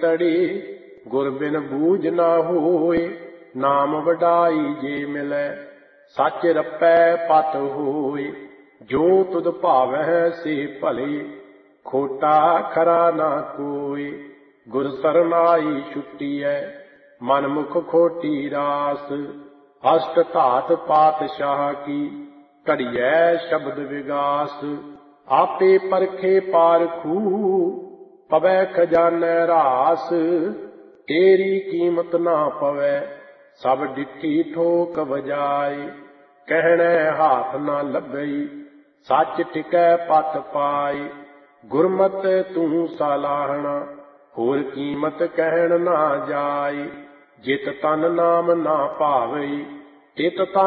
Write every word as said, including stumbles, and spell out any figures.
तड़ी गुर बिन बूझ ना होए। नाम वडाई जे मिलै सच रपै पत होए। जो तुद भावै से भले खोटा खरा ना कोई। गुर सरनाई छुट्टीऐ मन मुख खोटी रास। अष्ट धात पातशाह की घड़ियै शब्द विगास। आपे परखे पारखू पवै खजानै रास। तेरी कीमत ना पवै सब डिठी ठोक बजाए। कहणे हाथ ना लगई सच टिकै पत पाए। गुरमत तू सलाहना होर कीमत कहण ना जाए। जित तन नाम ना भावई तित तन